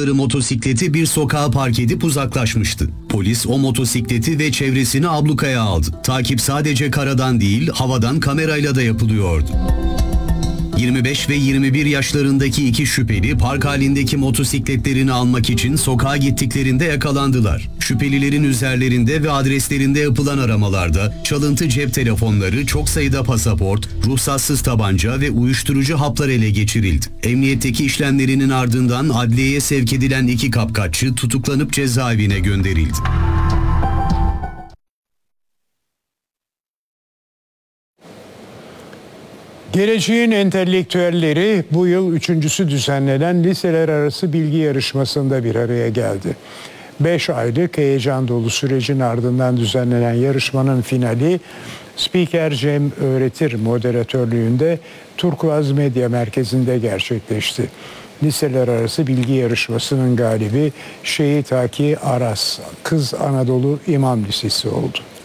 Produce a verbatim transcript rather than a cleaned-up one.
kullandıkları motosikleti bir sokağa park edip uzaklaşmıştı. Polis o motosikleti ve çevresini ablukaya aldı. Takip sadece karadan değil, havadan kamerayla da yapılıyordu. yirmi beş ve yirmi bir yaşlarındaki iki şüpheli park halindeki motosikletlerini almak için sokağa gittiklerinde yakalandılar. Şüphelilerin üzerlerinde ve adreslerinde yapılan aramalarda çalıntı cep telefonları, çok sayıda pasaport, ruhsatsız tabanca ve uyuşturucu haplar ele geçirildi. Emniyetteki işlemlerinin ardından adliyeye sevk edilen iki kapkaççı tutuklanıp cezaevine gönderildi. Geleceğin entelektüelleri bu yıl üçüncüsü düzenlenen liseler arası bilgi yarışmasında bir araya geldi. Beş aylık heyecan dolu sürecin ardından düzenlenen yarışmanın finali Spiker Cem Öğretir moderatörlüğünde Turkuaz Medya Merkezi'nde gerçekleşti. Liseler arası bilgi yarışmasının galibi Şehit Haki Aras Kız Anadolu İmam Lisesi oldu.